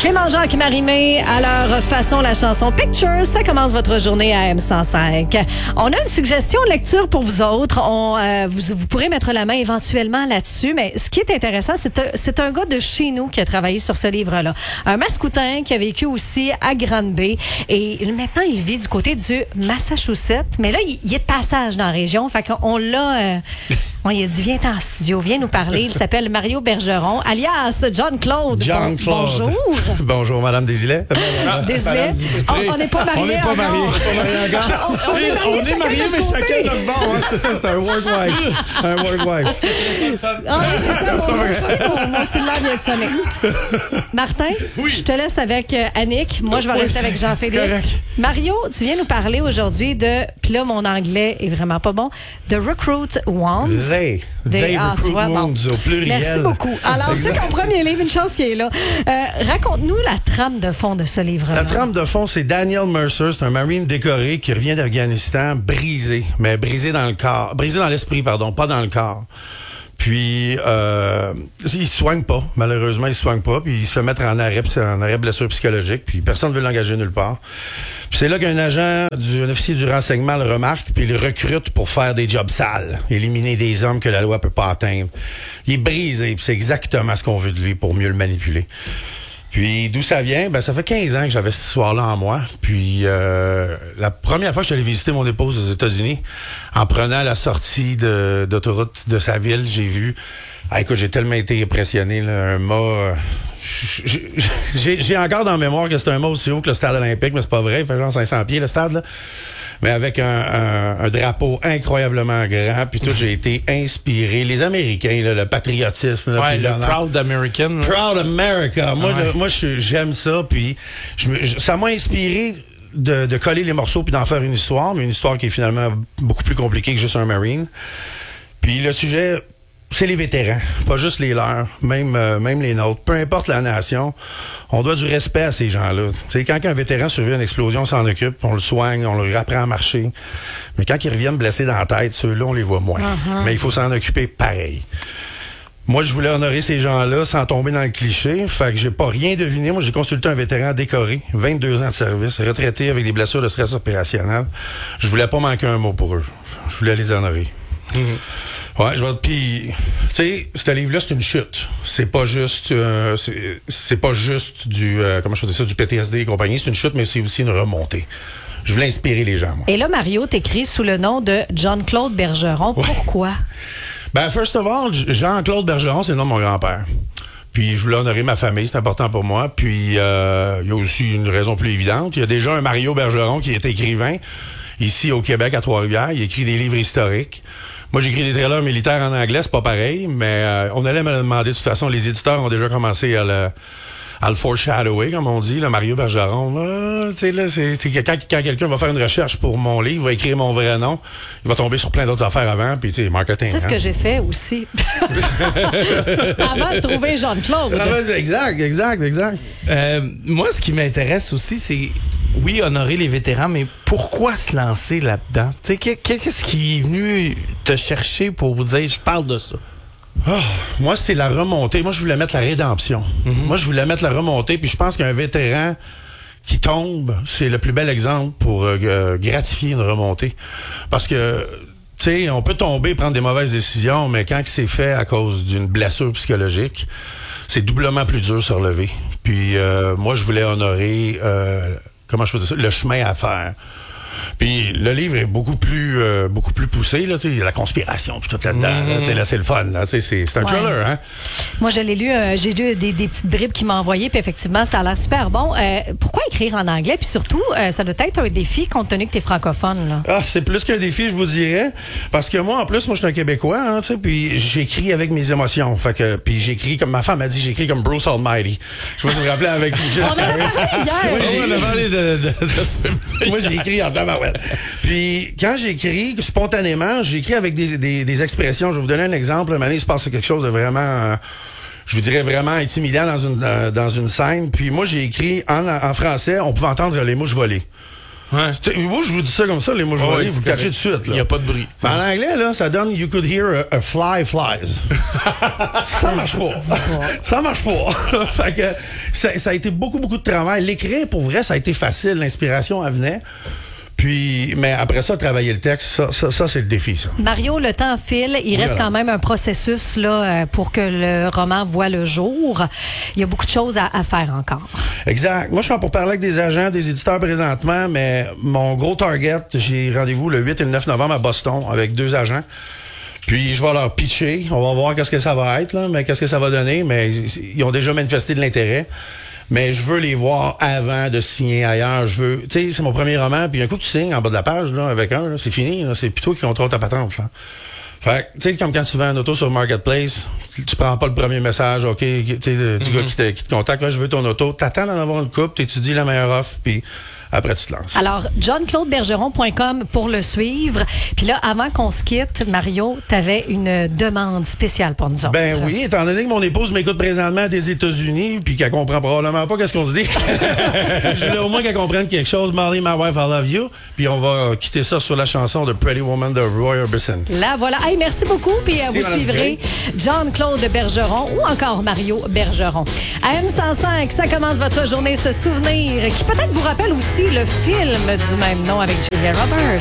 Clément-Jacques Marimé, à leur façon, la chanson Pictures, ça commence votre journée à M105. On a une suggestion de lecture pour vous autres. Vous pourrez mettre la main éventuellement là-dessus, mais ce qui est intéressant, c'est un gars de chez nous qui a travaillé sur ce livre-là. Un Mascoutin qui a vécu aussi à Granby et maintenant il vit du côté du Massachusetts, mais là, il est de passage dans la région, fait qu'on l'a... On lui a dit, viens en studio, viens nous parler. Il s'appelle Mario Bergeron, alias John-Claude. John-Claude. Bonjour. Bonjour, Madame Desilets. Désolé. On n'est pas mariés. On n'est pas mariés. On est mariés, mais chacun de notre bord. Hein. C'est un work wife. Un work wife. Ah oui, c'est ça. Mon cellulaire vient de sonner. Martin, je te laisse avec Annick. Moi, je vais rester avec Jean-Philippe. Mario, tu viens nous parler aujourd'hui de... Puis là, mon anglais est vraiment pas bon. The Recruit Wands. They Recruit Wounds au pluriel. Merci beaucoup. Alors, c'est ton premier livre, une chance qu'il est là. Raconte-nous la trame de fond de ce livre-là. La trame de fond, c'est Daniel Mercer, c'est un Marine décoré qui revient d'Afghanistan, brisé, mais brisé dans le corps, brisé dans l'esprit, pardon, pas dans le corps. Puis, il se soigne pas, malheureusement, il se soigne pas, puis il se fait mettre en arrêt blessure psychologique, puis personne ne veut l'engager nulle part. Puis c'est là qu'un agent, un officier du renseignement le remarque, puis il le recrute pour faire des jobs sales, éliminer des hommes que la loi peut pas atteindre. Il est brisé, puis c'est exactement ce qu'on veut de lui pour mieux le manipuler. Puis d'où ça vient? Ben ça fait 15 ans que j'avais cette histoire-là en moi. Puis la première fois que je suis allé visiter mon épouse aux États-Unis, en prenant la sortie d'autoroute de sa ville, j'ai vu... Ah, écoute, j'ai tellement été impressionné, là, un mât... J'ai encore dans la mémoire que c'est un mât aussi haut que le stade olympique, mais c'est pas vrai, il fait genre 500 pieds le stade, là. Mais avec un drapeau incroyablement grand, puis tout, j'ai été inspiré. Les Américains, là, le patriotisme. Là, ouais, le Proud American. Proud America. Moi, j'aime ça, puis ça m'a inspiré de coller les morceaux puis d'en faire une histoire, mais une histoire qui est finalement beaucoup plus compliquée que juste un Marine. Puis le sujet... c'est les vétérans, pas juste les leurs, même les nôtres. Peu importe la nation, on doit du respect à ces gens-là. T'sais, quand un vétéran survit à une explosion, on s'en occupe, on le soigne, on leur apprend à marcher. Mais quand ils reviennent blessés dans la tête, ceux-là, on les voit moins. Mais il faut s'en occuper pareil. Moi, je voulais honorer ces gens-là sans tomber dans le cliché. Fait que j'ai pas rien deviné. Moi, j'ai consulté un vétéran décoré, 22 ans de service, retraité avec des blessures de stress opérationnel. Je voulais pas manquer un mot pour eux. Je voulais les honorer. Ouais, puis, tu sais, ce livre-là, c'est une chute. C'est pas juste, c'est pas juste du, comment je faisais ça, du PTSD et compagnie. C'est une chute, mais c'est aussi une remontée. Je voulais inspirer les gens, moi. Et là, Mario, t'écris sous le nom de John-Claude Bergeron. Ouais. Pourquoi? Ben, first of all, Jean-Claude Bergeron, c'est le nom de mon grand-père. Puis, je voulais honorer ma famille, c'est important pour moi. Puis, il y a aussi une raison plus évidente. Il y a déjà un Mario Bergeron qui est écrivain ici au Québec, à Trois-Rivières. Il écrit des livres historiques. Moi, j'écris des trailers militaires en anglais, c'est pas pareil, mais on allait me le demander. De toute façon, les éditeurs ont déjà commencé à le foreshadower, comme on dit, là, Mario Bergeron. Tu sais, là, c'est quand quelqu'un va faire une recherche pour mon livre, va écrire mon vrai nom, il va tomber sur plein d'autres affaires avant, puis tu sais, marketing. C'est ce que j'ai fait aussi. Avant de trouver Jean-Claude. Exact. Moi, ce qui m'intéresse aussi, c'est... oui, honorer les vétérans, mais pourquoi se lancer là-dedans? Tu sais, qu'est-ce qui est venu te chercher pour vous dire, je parle de ça? Oh, moi, c'est la remontée. Moi, je voulais mettre la rédemption. Moi, je voulais mettre la remontée, puis je pense qu'un vétéran qui tombe, c'est le plus bel exemple pour gratifier une remontée. Parce que, tu sais, on peut tomber, prendre des mauvaises décisions, mais quand c'est fait à cause d'une blessure psychologique, c'est doublement plus dur de se relever. Puis, moi, je voulais honorer... comment je faisais ça? Le chemin à faire. Puis le livre est beaucoup plus poussé, là, tu sais, la conspiration, puis tout là-dedans. Là, tu sais, là, c'est le fun, là, tu sais, c'est un thriller, hein? Moi, je l'ai lu, j'ai lu des petites bribes qu'il m'a envoyées, puis effectivement, ça a l'air super bon. Pourquoi écrire en anglais? Puis surtout, ça doit être un défi compte tenu que t'es francophone, là. Ah, c'est plus qu'un défi, je vous dirais. Parce que moi, en plus, moi, je suis un Québécois, hein, tu sais, puis j'écris avec mes émotions. Fait que, puis j'écris comme ma femme m'a dit, j'écris comme Bruce Almighty. Je sais pas si vous vous rappelez avec On en a parlé hier. On a parlé de ce film. Moi, j'ai écrit en tabarouette. Puis, quand j'écris, spontanément, j'écris avec des expressions. Je vais vous donner un exemple. Une année, il se passe quelque chose de vraiment... je vous dirais vraiment intimidant dans une scène. Puis moi, j'ai écrit en français, on pouvait entendre les mouches voler. Ouais. Moi, je vous dis ça comme ça, les mouches-volées, vous catchez tout de suite. Il n'y a pas de bruit. En anglais, là, ça donne You could hear a fly flies. Ça marche pas. Ça marche pas. Fait que ça a été beaucoup de travail. L'écrire, pour vrai, ça a été facile. L'inspiration, elle venait. Puis, mais après ça, travailler le texte, ça c'est le défi, ça. Mario, le temps file. Il reste quand même un processus là, pour que le roman voit le jour. Il y a beaucoup de choses à faire encore. Exact. Moi, je suis en pour parler avec des agents, des éditeurs présentement, mais mon gros target, j'ai rendez-vous le 8 et le 9 novembre à Boston avec 2 agents. Puis, je vais leur pitcher. On va voir qu'est-ce que ça va être, là, mais qu'est-ce que ça va donner. Mais ils ont déjà manifesté de l'intérêt. Mais je veux les voir avant de signer ailleurs. Je veux, tu sais, c'est mon premier roman, puis un coup que tu signes en bas de la page là, avec un, là, c'est fini. Là, c'est plutôt qui contrôle ta patente. Là. Fait tu sais, comme quand tu vends un auto sur Marketplace, tu prends pas le premier message, OK, tu sais, du gars qui te contacte, là, je veux ton auto. T'attends d'en avoir une coupe, t'étudies la meilleure offre, puis après, tu te lances. Alors, JohnClaudeBergeron.com pour le suivre. Puis là, avant qu'on se quitte, Mario, tu avais une demande spéciale pour nous autres. Ben oui, étant donné que mon épouse m'écoute présentement des États-Unis puis qu'elle comprend probablement pas qu'est-ce qu'on se dit. Je voulais au moins qu'elle comprenne quelque chose. Marley, my wife, I love you. Puis on va quitter ça sur la chanson de Pretty Woman de Roy Orbison. Là, voilà. Hey, merci beaucoup. Puis vous suivrez John-Claude Bergeron ou encore Mario Bergeron. À M105, ça commence votre journée, ce souvenir qui peut-être vous rappelle aussi le film du même nom avec Julia Roberts.